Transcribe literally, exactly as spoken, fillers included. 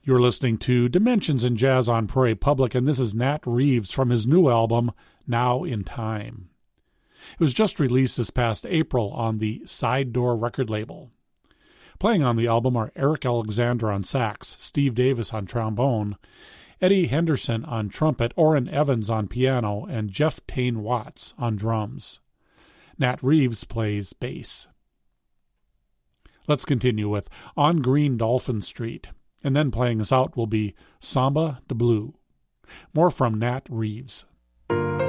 You're listening to Dimensions in Jazz on Prairie Public, and this is Nat Reeves from his new album, Now in Time. It was just released this past April on the Side Door record label. Playing on the album are Eric Alexander on sax, Steve Davis on trombone, Eddie Henderson on trumpet, Orrin Evans on piano, and Jeff Tane Watts on drums. Nat Reeves plays bass. Let's continue with On Green Dolphin Street, and then playing us out will be Samba de Blue. More from Nat Reeves.